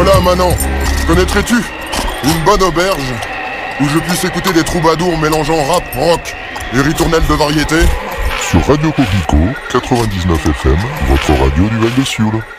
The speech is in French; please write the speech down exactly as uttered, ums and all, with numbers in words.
Voilà, Manan, connaîtrais-tu une bonne auberge où je puisse écouter des troubadours mélangeant rap, rock et ritournelles de variété? Sur Radio Coquelicot, quatre-vingt-dix-neuf F M, votre radio du Val de Sioule.